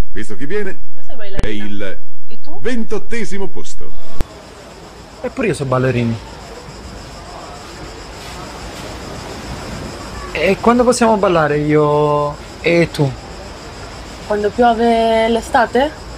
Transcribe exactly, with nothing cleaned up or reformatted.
Visto chi viene, Io sei è ballerina. il E tu? ventottesimo posto. Eppure io sono ballerini. E quando possiamo ballare io e tu? Quando piove l'estate?